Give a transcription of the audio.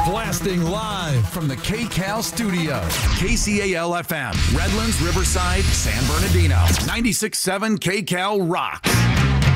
Blasting live from the KCAL studio. KCAL FM, Redlands, Riverside, San Bernardino. 96.7 KCAL Rock.